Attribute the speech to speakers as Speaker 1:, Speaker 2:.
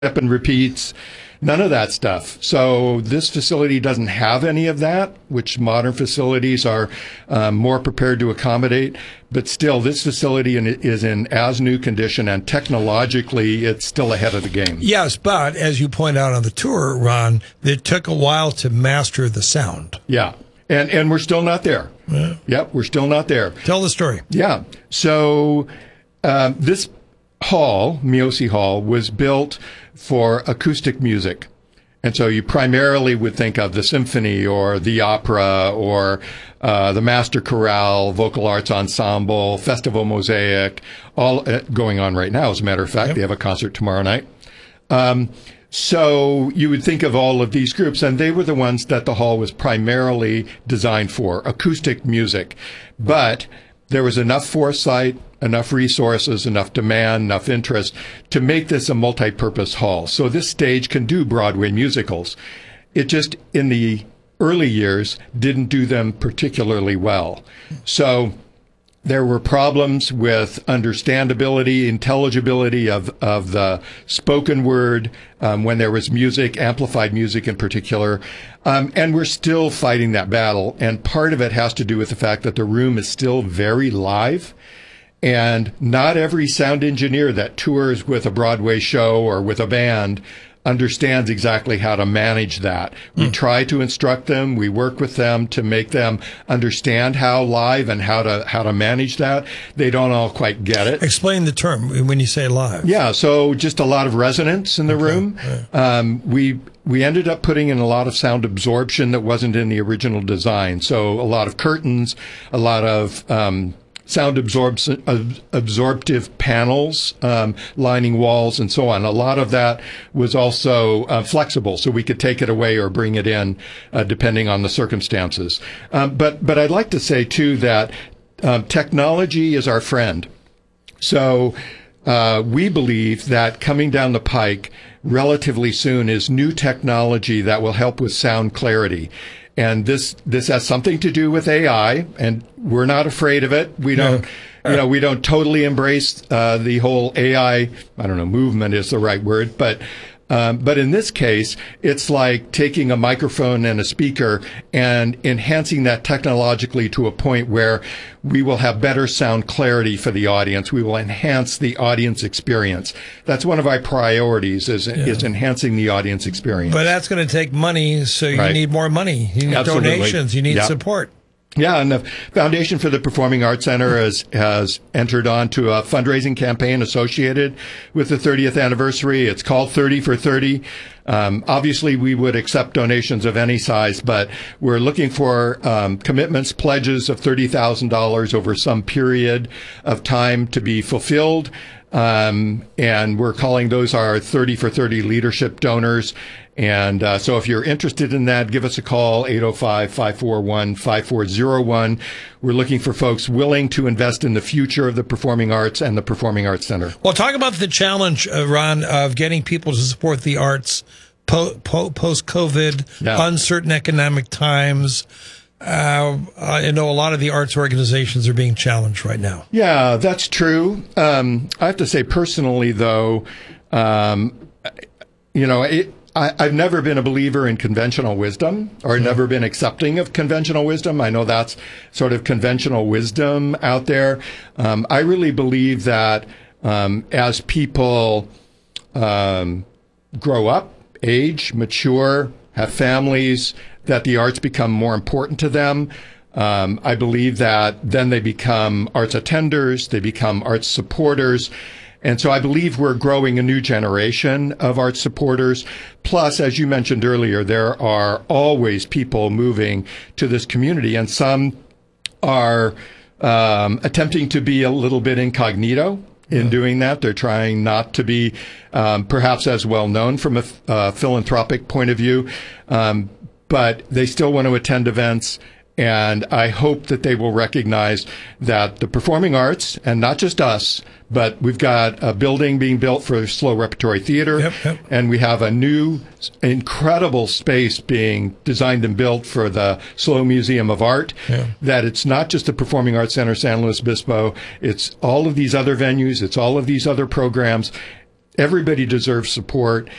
Speaker 1: up and repeats, none of that stuff. So this facility doesn't have any of that, which modern facilities are more prepared to accommodate. But still, this facility is in as new condition, and technologically, it's still ahead of the game.
Speaker 2: Yes, but as you point out on the tour, Ron, it took a while to master the sound.
Speaker 1: Yeah, and we're still not there.
Speaker 2: Yeah.
Speaker 1: Yep, we're still not there.
Speaker 2: Tell the story.
Speaker 1: Yeah, so this hall, Miosi Hall, was built for acoustic music. And so you primarily would think of the symphony or the opera or the master chorale, vocal arts ensemble, festival mosaic, all going on right now. As a matter of fact, They have a concert tomorrow night. So you would think of all of these groups, and they were the ones that the hall was primarily designed for, acoustic music. But there was enough foresight, enough resources, enough demand, enough interest to make this a multi-purpose hall. So this stage can do Broadway musicals. It just, in the early years, didn't do them particularly well. So there were problems with understandability, intelligibility of the spoken word when there was music, amplified music in particular. And we're still fighting that battle. And part of it has to do with the fact that the room is still very live. And not every sound engineer that tours with a Broadway show or with a band understands exactly how to manage that. We try to instruct them. We work with them to make them understand how live and how to manage that. They don't all quite get it.
Speaker 2: Explain the term when you say live.
Speaker 1: Yeah, so just a lot of resonance in the room. Right. We ended up putting in a lot of sound absorption that wasn't in the original design. So a lot of curtains, a lot of sound absorptive panels, lining walls, and so on. A lot of that was also flexible, so we could take it away or bring it in, depending on the circumstances. But I'd like to say, too, that technology is our friend. So we believe that coming down the pike relatively soon is new technology that will help with sound clarity. And this has something to do with AI, and we're not afraid of it. We don't, we don't totally embrace the whole AI. I don't know, movement is the right word, but in this case, it's like taking a microphone and a speaker and enhancing that technologically to a point where we will have better sound clarity for the audience. We will enhance the audience experience. That's one of our priorities is enhancing the audience experience.
Speaker 2: But that's going to take money, so you need more money. You need donations. You need support.
Speaker 1: Yeah, and the Foundation for the Performing Arts Center has entered onto a fundraising campaign associated with the 30th anniversary. It's called 30 for 30. Obviously, we would accept donations of any size, but we're looking for commitments, pledges of $30,000 over some period of time to be fulfilled. And we're calling those our 30 for 30 leadership donors. And so if you're interested in that, give us a call, 805-541-5401. We're looking for folks willing to invest in the future of the performing arts and the Performing Arts Center.
Speaker 2: Well, talk about the challenge, Ron, of getting people to support the arts post-COVID, uncertain economic times. I know a lot of the arts organizations are being challenged right now. Yeah,
Speaker 1: that's true. I have to say personally, though, I've never been a believer in conventional wisdom or never been accepting of conventional wisdom. I know that's sort of conventional wisdom out there. I really believe that as people grow up, age, mature, have families, that the arts become more important to them. I believe that then they become arts attenders, they become arts supporters. And so I believe we're growing a new generation of arts supporters. Plus, as you mentioned earlier, there are always people moving to this community, and some are attempting to be a little bit incognito in doing that. They're trying not to be perhaps as well known from a philanthropic point of view, but they still want to attend events. And I hope that they will recognize that the performing arts, and not just us, but we've got a building being built for SLO Repertory Theater, and we have a new incredible space being designed and built for the SLO Museum of Art, that it's not just the Performing Arts Center San Luis Obispo, it's all of these other venues, it's all of these other programs. everybody deserves support.